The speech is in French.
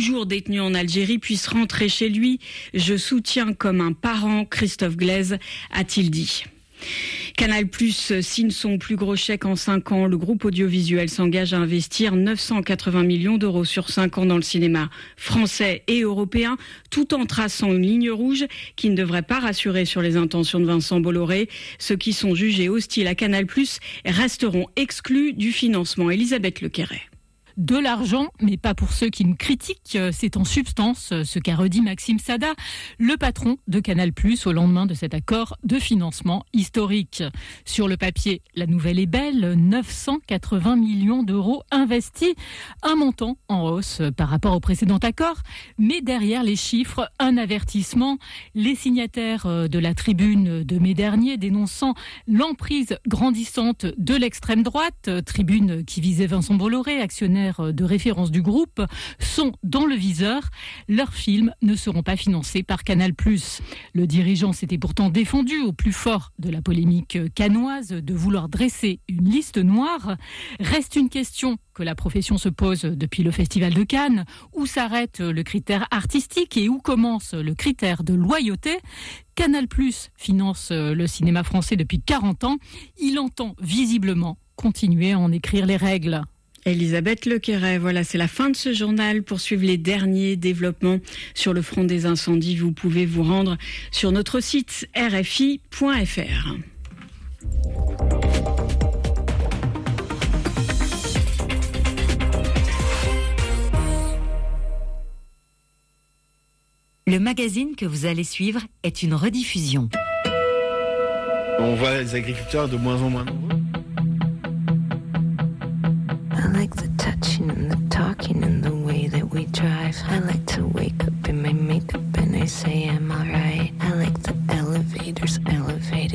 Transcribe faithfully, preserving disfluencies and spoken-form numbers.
toujours détenu en Algérie, puisse rentrer chez lui. Je soutiens comme un parent Christophe Glaise, a-t-il dit. Canal+ signe son plus gros chèque en cinq ans. Le groupe audiovisuel s'engage à investir neuf cent quatre-vingts millions d'euros sur cinq ans dans le cinéma français et européen, tout en traçant une ligne rouge qui ne devrait pas rassurer sur les intentions de Vincent Bolloré. Ceux qui sont jugés hostiles à Canal+ resteront exclus du financement. Elisabeth Lequéret. De l'argent, mais pas pour ceux qui nous critiquent. C'est en substance ce qu'a redit Maxime Sada, le patron de Canal+, au lendemain de cet accord de financement historique. Sur le papier, la nouvelle est belle, neuf cent quatre-vingts millions d'euros investis, un montant en hausse par rapport au précédent accord. Mais derrière les chiffres, un avertissement. Les signataires de la tribune de mai dernier dénonçant l'emprise grandissante de l'extrême droite, tribune qui visait Vincent Bolloré, actionnaire de référence du groupe, sont dans le viseur. Leurs films ne seront pas financés par Canal+. Le dirigeant s'était pourtant défendu au plus fort de la polémique cannoise de vouloir dresser une liste noire. Reste une question que la profession se pose depuis le Festival de Cannes. Où s'arrête le critère artistique et où commence le critère de loyauté ? Canal+ finance le cinéma français depuis quarante ans. Il entend visiblement continuer à en écrire les règles. Elisabeth Lequéret, voilà, c'est la fin de ce journal. Pour suivre les derniers développements sur le front des incendies, vous pouvez vous rendre sur notre site r f i point f r. Le magazine que vous allez suivre est une rediffusion. On voit les agriculteurs de moins en moins nombreux. I like the touching and the talking and the way that we drive. I like to wake up in my makeup and I say I'm alright. I like the elevators, elevators.